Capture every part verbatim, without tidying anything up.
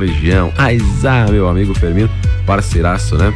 região. Aizá, meu amigo Firmino, parceiraço, né?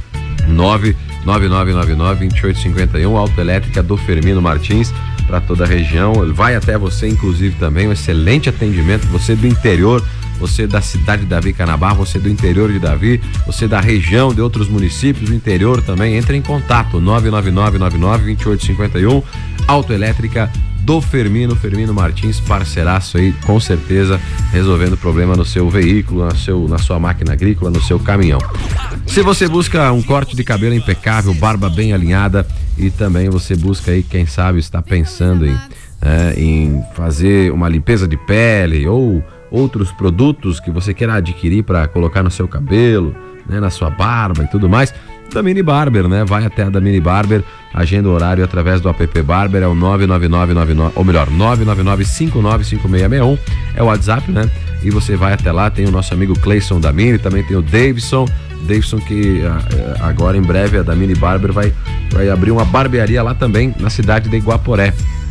nove nove nove nove nove, dois oito cinco um, autoelétrica do Firmino Martins, para toda a região. Ele vai até você, inclusive, também, um excelente atendimento. Você do interior, você da cidade de Davi Canabarro, você do interior de Davi, você da região, de outros municípios do interior também, entre em contato, nove nove nove nove nove, dois oito cinco um, autoelétrica do Firmino, Firmino Martins, parceiraço aí, com certeza, resolvendo problema no seu veículo, na, seu, na sua máquina agrícola, no seu caminhão. Se você busca um corte de cabelo impecável, barba bem alinhada, e também você busca aí, quem sabe, está pensando em, é, em fazer uma limpeza de pele ou outros produtos que você queira adquirir para colocar no seu cabelo, né, na sua barba e tudo mais, da Mini Barber, né? Vai até a da Mini Barber, agenda o horário através do app Barber, é o nove nove nove nove nove, ou melhor, nove nove nove cinco nove cinco seis seis um, é o WhatsApp, né? E você vai até lá, tem o nosso amigo Cleison da Mini, também tem o Davidson, Davidson que agora em breve a da Mini Barber vai, vai abrir uma barbearia lá também na cidade de Iguaporé.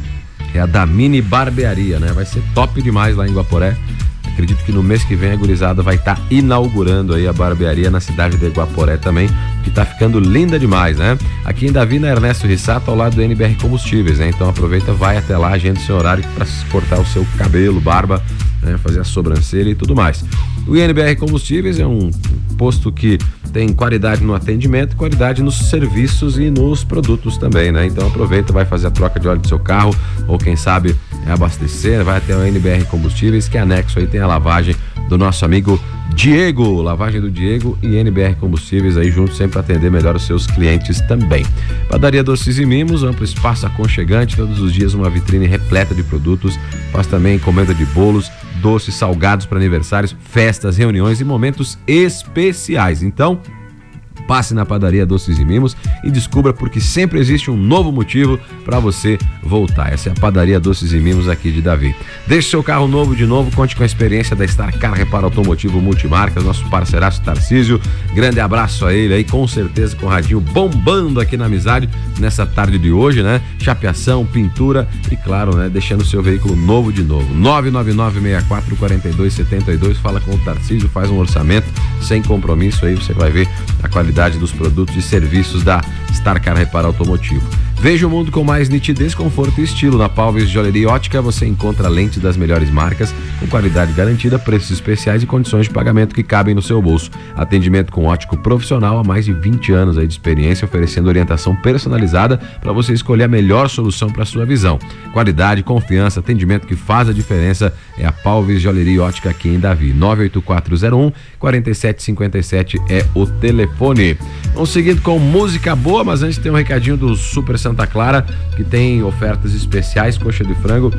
É a da Mini Barbearia, né? Vai ser top demais lá em Iguaporé. Acredito que no mês que vem a gurizada vai estar tá inaugurando aí a barbearia na cidade de Iguaporé também, que tá ficando linda demais, né? Aqui em Davi, na Ernesto Rissato, ao lado do N B R Combustíveis, né? Então aproveita, vai até lá, agenda o seu horário para cortar o seu cabelo, barba, né? Fazer a sobrancelha e tudo mais. O N B R Combustíveis é um posto que tem qualidade no atendimento, qualidade nos serviços e nos produtos também, né? Então aproveita, vai fazer a troca de óleo do seu carro, ou quem sabe é abastecer, vai até o N B R Combustíveis, que é anexo aí, tem a lavagem do nosso amigo Diego, lavagem do Diego e N B R Combustíveis aí junto, sempre para atender melhor os seus clientes também. Padaria Doces e Mimos, amplo espaço aconchegante, todos os dias uma vitrine repleta de produtos, faz também encomenda de bolos, doces, salgados para aniversários, festas, reuniões e momentos especiais. Então, passe na Padaria Doces e Mimos e descubra porque sempre existe um novo motivo para você voltar. Essa é a Padaria Doces e Mimos aqui de Davi. Deixe seu carro novo de novo, conte com a experiência da Star Car Reparo Automotivo Multimarcas, nosso parceiraço Tarcísio. Grande abraço a ele aí, com certeza com o radinho bombando aqui na amizade nessa tarde de hoje, né? Chapeação, pintura e claro, né? Deixando o seu veículo novo de novo. nove nove nove seis quatro quatro dois sete dois, fala com o Tarcísio, faz um orçamento sem compromisso aí, você vai ver a qualidade dos produtos e serviços da Star Car Reparo Automotivo. Veja o mundo com mais nitidez, conforto e estilo. Na Palves Joalheria Ótica você encontra lentes das melhores marcas, com qualidade garantida, preços especiais e condições de pagamento que cabem no seu bolso. Atendimento com ótico profissional há mais de vinte anos aí de experiência, oferecendo orientação personalizada para você escolher a melhor solução para sua visão. Qualidade, confiança, atendimento que faz a diferença é a Palves Joalheria Ótica aqui em Davi. nove oito quatro zero um quatro sete cinco sete é o telefone. Vamos seguindo com música boa, mas antes tem um recadinho do Super Santa Clara, que tem ofertas especiais, coxa de frango,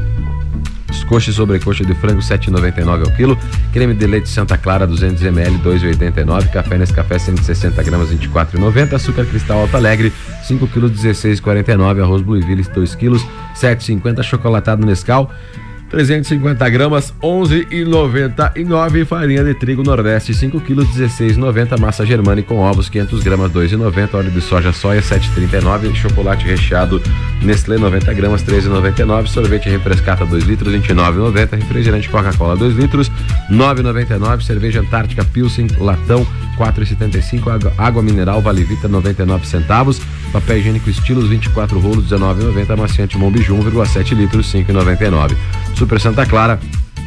coxa e sobrecoxa de frango sete reais e noventa e nove ao quilo, creme de leite Santa Clara duzentos mililitros dois reais e oitenta e nove, café Nescafé cento e sessenta gramas vinte e quatro reais e noventa, açúcar cristal Alto Alegre cinco quilos dezesseis reais e quarenta e nove, arroz Blueville dois quilos sete reais e cinquenta, chocolatado Nescau trezentos e cinquenta gramas, onze reais e noventa e nove, farinha de trigo Nordeste, cinco quilos, dezesseis reais e noventa, massa Germani com ovos, quinhentas gramas, dois reais e noventa, óleo de soja soia, sete reais e trinta e nove, chocolate recheado Nestlé, noventa gramas, três reais e noventa e nove, sorvete Refrescata, dois litros, vinte e nove reais e noventa, refrigerante Coca-Cola, dois litros, nove reais e noventa e nove, cerveja Antártica Pilsen, latão, quatro reais e setenta e cinco, água, água mineral Valivita, noventa e nove centavos, papel higiênico Estilos, vinte e quatro rolos, dezenove reais e noventa, amaciante Monbiju, um vírgula sete litros, cinco reais e noventa e nove. Super Santa Clara,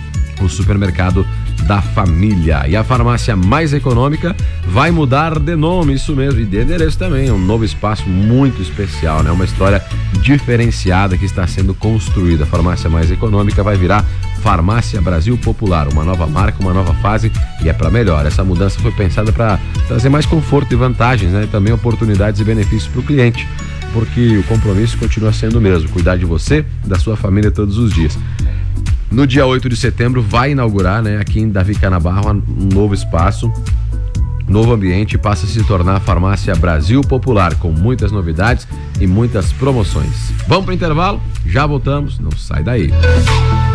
o supermercado da família. E a farmácia mais econômica vai mudar de nome, isso mesmo, e de endereço também, um novo espaço muito especial, né? Uma história diferenciada que está sendo construída. A farmácia mais econômica vai virar Farmácia Brasil Popular, uma nova marca, uma nova fase, e é para melhor. Essa mudança foi pensada para trazer mais conforto e vantagens, né? E também oportunidades e benefícios para o cliente, porque o compromisso continua sendo o mesmo, cuidar de você e da sua família todos os dias. No dia oito de setembro vai inaugurar, né, aqui em Davi Canabarro, um novo espaço, novo ambiente, passa a se tornar a Farmácia Brasil Popular, com muitas novidades e muitas promoções. Vamos para o intervalo? Já voltamos, não sai daí.